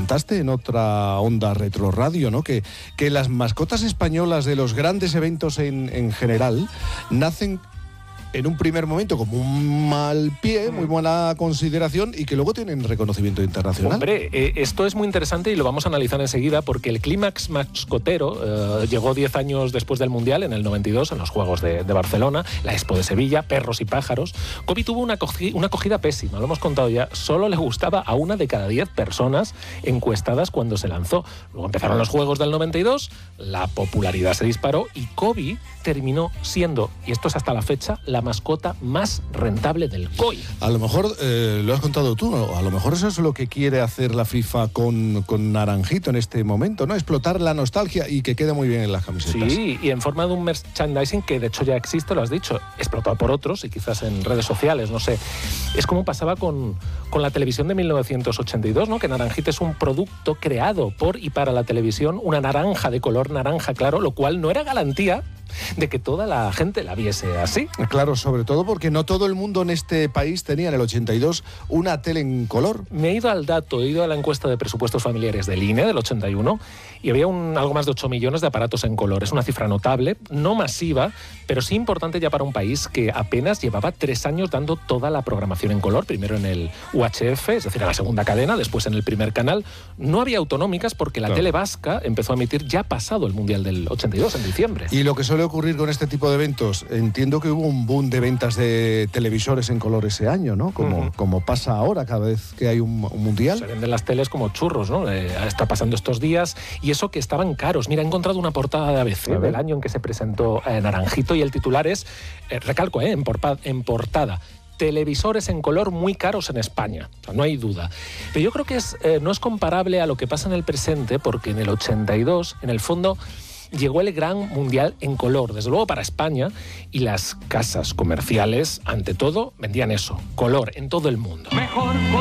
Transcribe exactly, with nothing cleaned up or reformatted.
comentaste en otra Onda Retro Radio, ¿no? Que, que las mascotas españolas de los grandes eventos en, en general nacen en un primer momento como un mal pie, muy buena consideración, y que luego tienen reconocimiento internacional. Hombre, eh, esto es muy interesante y lo vamos a analizar enseguida, porque el clímax mascotero eh, llegó diez años después del Mundial, en el noventa y dos, en los Juegos de, de Barcelona, la Expo de Sevilla, perros y pájaros. Kobe tuvo una, acogi- una acogida pésima, lo hemos contado ya. Solo le gustaba a una de cada diez personas encuestadas cuando se lanzó. Luego empezaron los Juegos del noventa y dos, la popularidad se disparó y Kobe terminó siendo, y esto es hasta la fecha, la mascota más rentable del C O I. A lo mejor eh, lo has contado tú, ¿no? A lo mejor eso es lo que quiere hacer la FIFA con, con Naranjito en este momento, ¿no? Explotar la nostalgia y que quede muy bien en las camisetas. Sí, y en forma de un merchandising que de hecho ya existe, lo has dicho, explotado por otros y quizás en redes sociales, no sé. Es como pasaba con, con la televisión de mil novecientos ochenta y dos, ¿no? Que Naranjito es un producto creado por y para la televisión, una naranja de color naranja claro, lo cual no era garantía de que toda la gente la viese así. Claro, sobre todo porque no todo el mundo en este país tenía en el ochenta y dos una tele en color. Me he ido al dato, he ido a la encuesta de presupuestos familiares del I N E del ochenta y uno y había un, algo más de ocho millones de aparatos en color. Es una cifra notable, no masiva, pero sí importante ya para un país que apenas llevaba tres años dando toda la programación en color, primero en el U H F, es decir, en la segunda cadena, después en el primer canal. No había autonómicas porque la claro. tele vasca empezó a emitir ya pasado el Mundial del ochenta y dos, en diciembre. Y lo que suele ocurrir con este tipo de eventos, entiendo que hubo un boom de ventas de televisores en color ese año, ¿no? Como, uh-huh. como pasa ahora cada vez que hay un, un mundial. Se venden las teles como churros, ¿no? Eh, está pasando estos días, y eso que estaban caros. Mira, he encontrado una portada de A B C del año en que se presentó eh, Naranjito, y el titular es, eh, recalco, eh, en, porpa, en portada, televisores en color muy caros en España. O sea, no hay duda. Pero yo creo que es, eh, no es comparable a lo que pasa en el presente, porque en el ochenta y dos, en el fondo, llegó el gran mundial en color, desde luego para España, y las casas comerciales, ante todo, vendían eso, color, en todo el mundo. Mejor